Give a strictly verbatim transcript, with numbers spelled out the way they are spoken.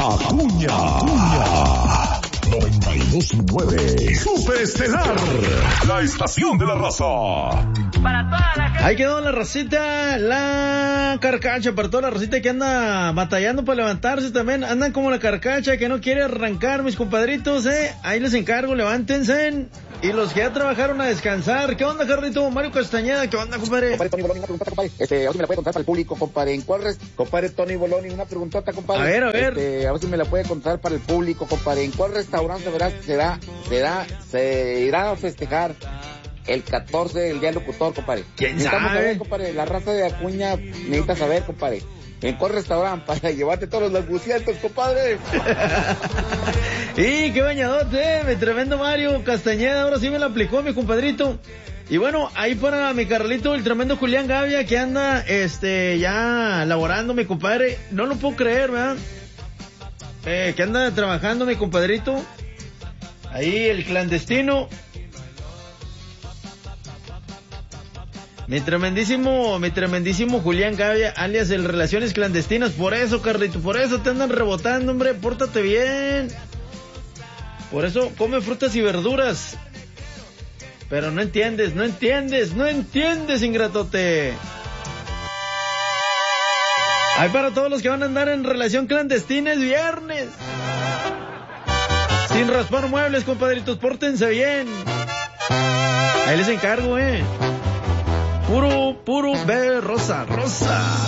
Acuña. Acuña. noventa y dos punto nueve. Super Estelar. La estación de la raza. Para toda la gente. Ahí quedó la racita, la carcacha, para toda la racita que anda batallando para levantarse también. Andan como la carcacha que no quiere arrancar, mis compadritos, eh. Ahí les encargo, levántense. Y los que ya trabajaron a descansar. ¿Qué onda, Carlito? Mario Castañeda, ¿qué onda, compadre? Compadre Tony Boloni, una preguntota, compadre. Este, a ver si me la puede contar para el público, compadre. ¿En cuál res... Compadre Tony Boloni, una preguntota, compadre. A ver, a ver. Este, a ver si me la puede contar para el público, compadre. ¿En cuál restaurante verás, será, será, se irá a festejar el catorce del Día del Locutor, compadre? ¿Quién Necesitamos sabe? saber, compadre. La raza de Acuña necesita saber, compadre. ¿En cuál restaurante para llevarte todos los bucientos, compadre? Y qué bañadote, eh, mi tremendo Mario Castañeda, ahora sí me la aplicó mi compadrito. Y bueno, ahí para mi Carlito, el tremendo Julián Gavia, que anda, este, ya laborando, mi compadre. No lo puedo creer, ¿verdad? Eh, que anda trabajando, mi compadrito. Ahí el clandestino. Mi tremendísimo, mi tremendísimo Julián Gavia, alias el Relaciones Clandestinas. Por eso, Carlito, por eso te andan rebotando, hombre, pórtate bien. Por eso come frutas y verduras. Pero no entiendes, no entiendes, no entiendes, ingratote. Hay para todos los que van a andar en relación clandestina, es viernes. Sin raspar muebles, compadritos, pórtense bien. Ahí les encargo, eh. Puro, puro, ve rosa, rosa.